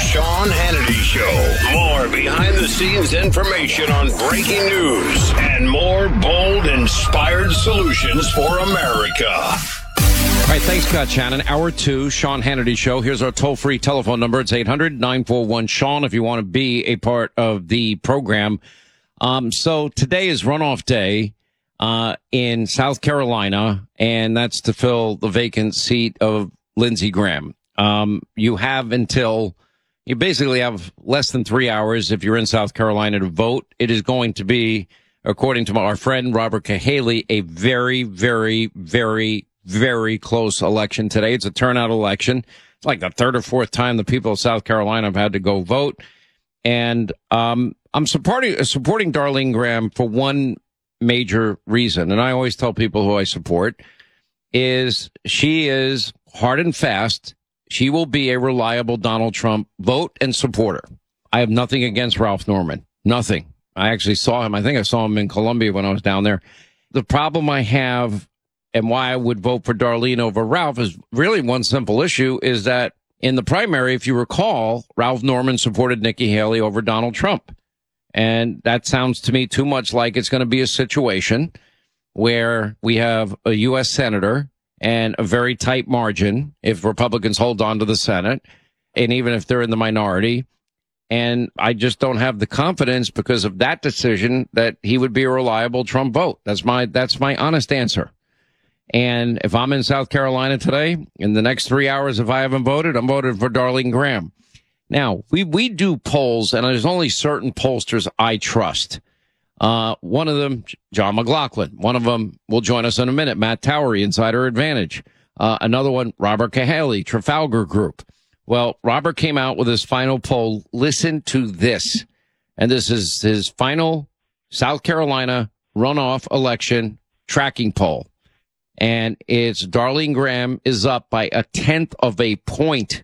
Sean Hannity Show. More behind-the-scenes information on breaking news and more bold, inspired solutions for America. All right, thanks, Scott Shannon. Hour 2, Sean Hannity Show. Here's our toll-free telephone number. It's 800-941-SEAN if you want to be a part of the program. So today is runoff day in South Carolina, and that's to fill the vacant seat of Lindsey Graham. You basically have less than 3 hours if you're in South Carolina to vote. It is going to be, according to our friend Robert Cahaly, a very, very, very, very close election today. It's a turnout election. It's like the third or fourth time the people of South Carolina have had to go vote. And I'm supporting Darlene Graham for one major reason. And I always tell people who I support is she is hard and fast. She will be a reliable Donald Trump vote and supporter. I have nothing against Ralph Norman. Nothing. I actually saw him. I think I saw him in Columbia when I was down there. The problem I have and why I would vote for Darlene over Ralph is really one simple issue, is that in the primary, if you recall, Ralph Norman supported Nikki Haley over Donald Trump. And that sounds to me too much like it's going to be a situation where we have a U.S. senator and a very tight margin if Republicans hold on to the Senate, and even if they're in the minority. And I just don't have the confidence because of that decision that he would be a reliable Trump vote. That's my honest answer. And if I'm in South Carolina today, in the next 3 hours, if I haven't voted, I'm voting for Darlene Graham. Now, we do polls, and there's only certain pollsters I trust. One of them, John McLaughlin. One of them will join us in a minute, Matt Towery, Insider Advantage. Another one, Robert Cahaly, Trafalgar Group. Well, Robert came out with his final poll. Listen to this. And this is his final South Carolina runoff election tracking poll. And it's Darlene Graham is up by 1/10 of a point,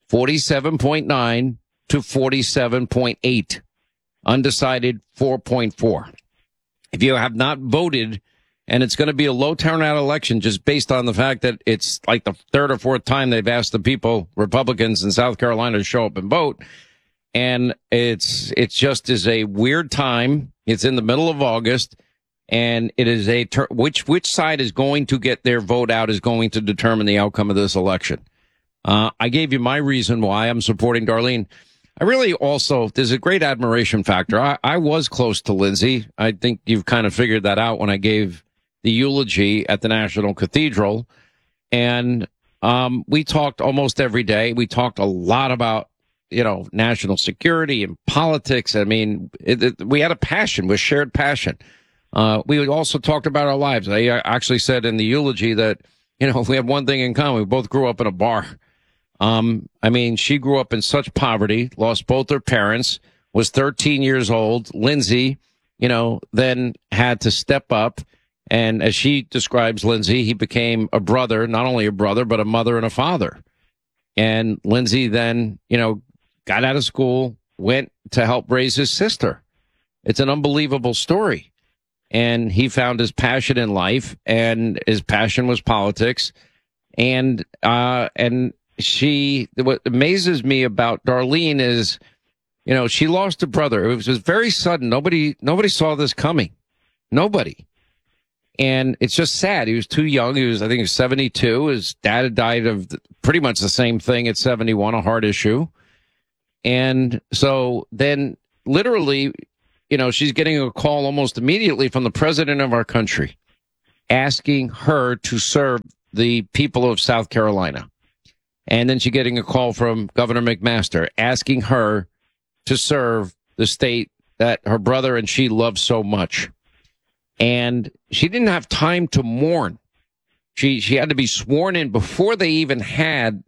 47.9 to 47.8. Undecided 4.4. If you have not voted, and it's going to be a low turnout election just based on the fact that it's like the third or fourth time they've asked the people, Republicans in South Carolina, to show up and vote. And it's just is a weird time. It's in the middle of August, and it is which side is going to get their vote out is going to determine the outcome of this election. I gave you my reason why I'm supporting Darlene. I really also, there's a great admiration factor. I was close to Lindsey. I think you've kind of figured that out when I gave the eulogy at the National Cathedral. And we talked almost every day. We talked a lot about, national security and politics. I mean, we had a passion, we shared passion. We also talked about our lives. I actually said in the eulogy that, we have one thing in common. We both grew up in a bar. She grew up in such poverty, lost both her parents, was 13 years old. Lindsey, then had to step up. And as she describes Lindsey, he became a brother, not only a brother, but a mother and a father. And Lindsey then, got out of school, went to help raise his sister. It's an unbelievable story. And he found his passion in life, and his passion was politics. And what amazes me about Darlene is, she lost a brother. It was very sudden. Nobody saw this coming. Nobody. And it's just sad. He was too young. I think he was 72. His dad had died of pretty much the same thing at 71, a heart issue. And so then literally, she's getting a call almost immediately from the president of our country asking her to serve the people of South Carolina. And then she's getting a call from Governor McMaster asking her to serve the state that her brother and she love so much. And she didn't have time to mourn. She had to be sworn in before they even had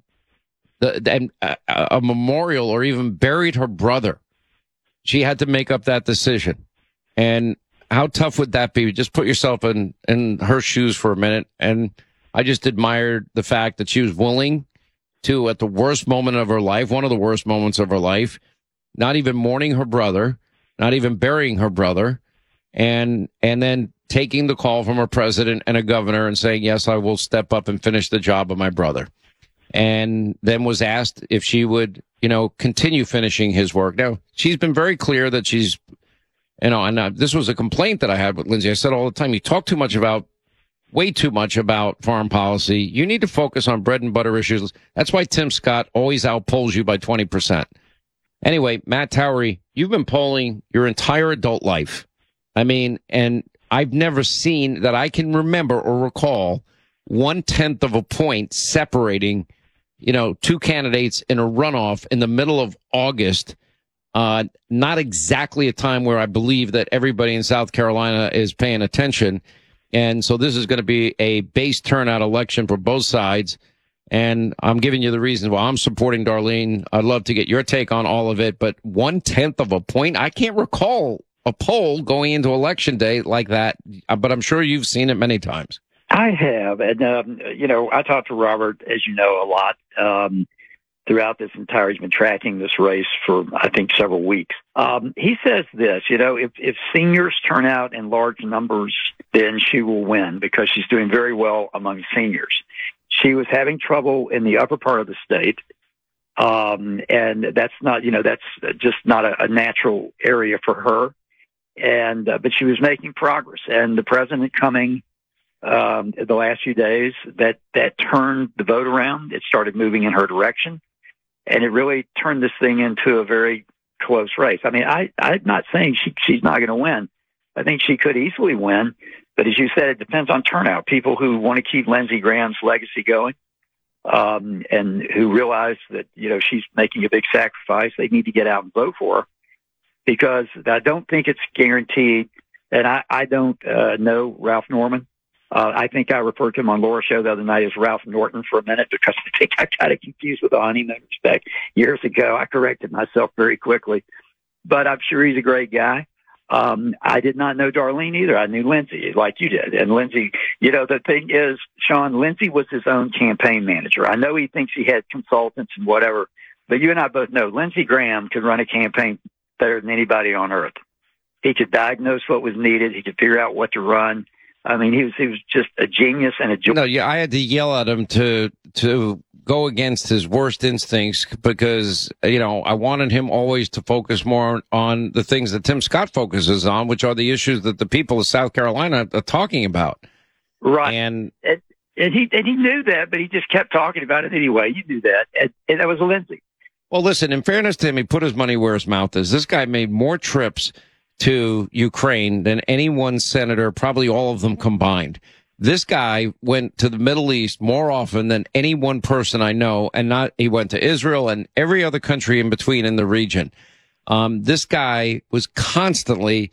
a memorial or even buried her brother. She had to make up that decision. And how tough would that be? Just put yourself in her shoes for a minute. And I just admired the fact that she was willing to, at the worst moment of her life, one of the worst moments of her life, not even mourning her brother, not even burying her brother, and then taking the call from a president and a governor and saying, yes, I will step up and finish the job of my brother. And then was asked if she would, continue finishing his work. Now, she's been very clear that she's, and this was a complaint that I had with Lindsey. I said all the time, you talk way too much about foreign policy. You need to focus on bread and butter issues. That's why Tim Scott always outpolls you by 20%. Anyway, Matt Towery, you've been polling your entire adult life. I mean, and I've never seen that I can remember or recall 1/10 of a point separating, two candidates in a runoff in the middle of August. Not exactly a time where I believe that everybody in South Carolina is paying attention. And so this is going to be a base turnout election for both sides. And I'm giving you the reasons why I'm supporting Darlene. I'd love to get your take on all of it. But 1/10 of a point, I can't recall a poll going into Election Day like that. But I'm sure you've seen it many times. I have. And, I talked to Robert, as you know, a lot. Throughout this entire, he's been tracking this race for, I think, several weeks. He says this, if seniors turn out in large numbers, then she will win because she's doing very well among seniors. She was having trouble in the upper part of the state. And that's not, that's just not a natural area for her. And, but she was making progress, and the president coming, the last few days, that turned the vote around. It started moving in her direction. And it really turned this thing into a very close race. I mean, I'm not saying she's not going to win. I think she could easily win. But as you said, it depends on turnout. People who want to keep Lindsey Graham's legacy going, and who realize that, she's making a big sacrifice, they need to get out and vote for her, because I don't think it's guaranteed. And I don't know Ralph Norman. I think I referred to him on Laura's show the other night as Ralph Norton for a minute, because I think I got it confused with the honeymoon respect years ago. I corrected myself very quickly, but I'm sure he's a great guy. I did not know Darlene either. I knew Lindsey like you did. And Lindsey, the thing is, Sean, Lindsey was his own campaign manager. I know he thinks he had consultants and whatever, but you and I both know Lindsey Graham could run a campaign better than anybody on earth. He could diagnose what was needed. He could figure out what to run. I mean, he was just a genius and a joy. No, yeah, I had to yell at him to go against his worst instincts, because, I wanted him always to focus more on the things that Tim Scott focuses on, which are the issues that the people of South Carolina are talking about. Right. And he knew that, but he just kept talking about it anyway. You knew that. And that was Lindsey. Well, listen, in fairness to him, he put his money where his mouth is. This guy made more trips to Ukraine than any one senator, probably all of them combined. This guy went to the Middle East more often than any one person I know, he went to Israel and every other country in between in the region. This guy was constantly,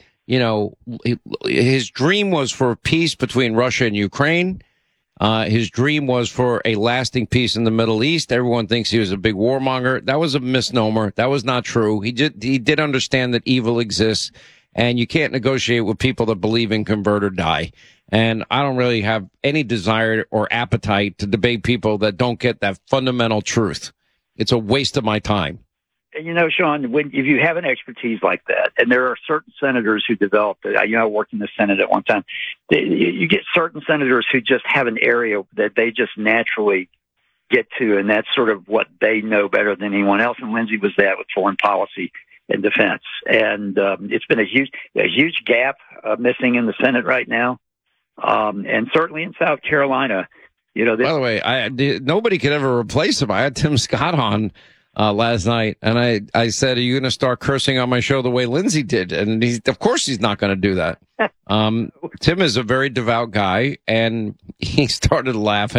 his dream was for peace between Russia and Ukraine. His dream was for a lasting peace in the Middle East. Everyone thinks he was a big warmonger. That was a misnomer. That was not true. He did understand that evil exists, and you can't negotiate with people that believe in convert or die. And I don't really have any desire or appetite to debate people that don't get that fundamental truth. It's a waste of my time. And Sean, if you have an expertise like that, and there are certain senators who developed it, I worked in the Senate at one time, you get certain senators who just have an area that they just naturally get to, and that's sort of what they know better than anyone else. And Lindsey was that with foreign policy and defense. And it's been a huge gap missing in the Senate right now, and certainly in South Carolina. By the way, nobody could ever replace him. I had Tim Scott on last night, and I said, "Are you going to start cursing on my show the way Lindsey did?" And of course he's not going to do that. Tim is a very devout guy, and he started laughing.